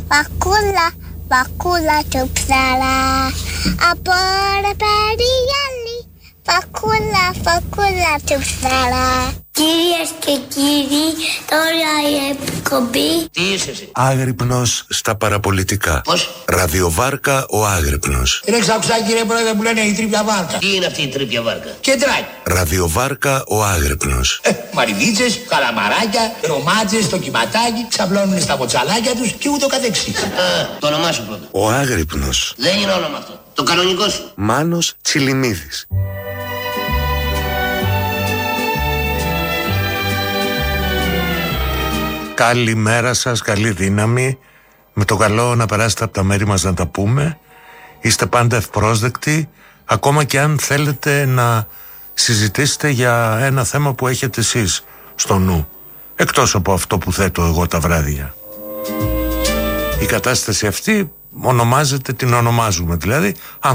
Βακούλα, βακούλα του ψαρά. Από ρε περιγέλη. Βακούλα, βακούλα του ψαρά. Κυρίες και κύριοι, τώρα η εκπομπή. Τι είσαι εσύ? Άγρυπνος στα παραπολιτικά. Πώς? Ραδιοβάρκα ο Άγρυπνος. Ρέξα ακουσά κύριε πρόεδρε που λένε η τρίπια βάρκα. Τι είναι αυτή η τρίπια βάρκα? Κεντράκι. Ραδιοβάρκα ο Άγρυπνος. Μαριδίτσες, καλαμαράκια, ρομάτζες, το κυματάκι, ξαπλώνουν στα μποτσαλάκια τους και ούτω καθεξής. Το όνομά σου πρώτα. Ο Άγρυπνος. Δεν είναι όνομα αυτό. Το κανονικό σου. Μάνος Τσιλιμίδης. Καλημέρα σας, καλή δύναμη. Με το καλό να περάσετε από τα μέρη μας να τα πούμε. Είστε πάντα ευπρόσδεκτοι, ακόμα και αν θέλετε να συζητήσετε για ένα θέμα που έχετε εσείς στο νου, εκτός από αυτό που θέτω εγώ τα βράδια. Η κατάσταση αυτή ονομάζεται, την ονομάζουμε δηλαδή